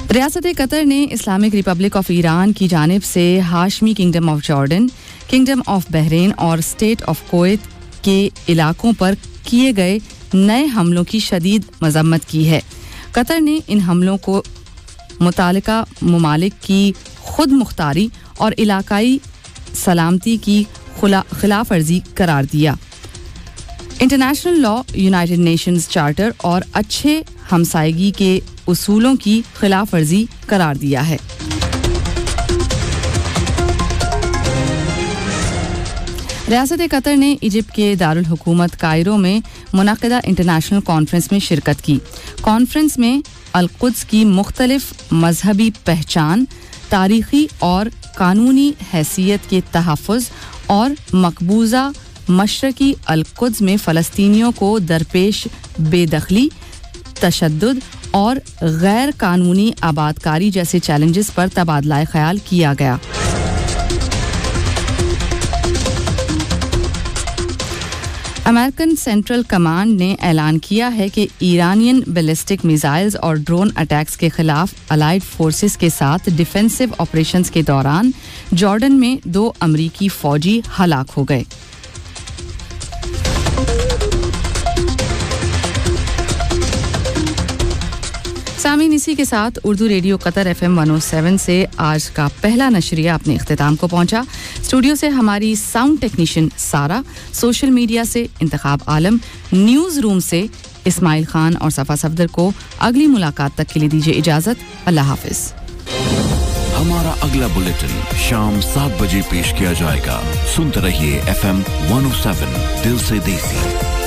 रियासत कतर ने Islamic Republic of Iran की जानिब से Hashmi kingdom of Jordan, kingdom of Bahrain और स्टेट ऑफ कुवैत के इलाकों पर किए गए नए हमलों की शदीद मजम्मत की है। कतर ने इन हमलों को मुतालिका ममालिक की खुद मुख्तारी और इलाकाई सलामती की खिलाफ वर्जी करार दिया। International law, United Nations charter और अच्छे हमसायगी के उसूलों की खिलाफ वर्जी करार दिया है। रियासत कतर ने इजिप्ट के दारुल हुकूमत कायरो में मुनक़िदा इंटरनेशनल कॉन्फ्रेंस में शिरकत की। कॉन्फ्रेंस में अल-कुद्स की मुख्तलिफ मजहबी पहचान, तारीख़ी और कानूनी हैसियत के तहफ़्फ़ुज़ और मकबूजा मशरक़ी अल-कुद्स में फ़लस्तीनियों को दरपेश बेदखली, तशद्दुद और गैर कानूनी आबादकारी जैसे चैलेंजेस पर तबादला ख्याल किया गया। अमेरिकन सेंट्रल कमांड ने ऐलान किया है कि ईरानियन बैलिस्टिक मिसाइल्स और ड्रोन अटैक्स के खिलाफ अलाइड फोर्सेस के साथ डिफेंसिव ऑपरेशंस के दौरान जॉर्डन में 2 अमरीकी फौजी हलाक हो गए। सामीन, इसी के साथ उर्दू रेडियो कतर FM 107 से आज का पहला नशरिया अपने इख्तिताम को पहुंचा। स्टूडियो से हमारी साउंड टेक्नीशियन सारा, सोशल मीडिया से इंतखाब आलम, न्यूज़ रूम से इस्माइल खान और सफ़ा सफदर को अगली मुलाकात तक के लिए दीजिए इजाज़त। अल्लाह हाफ़िज़। हमारा अगला बुलेटिन शाम 7 बजे पेश किया जाएगा। सुनते रहिए FM 107 दिल से देसी।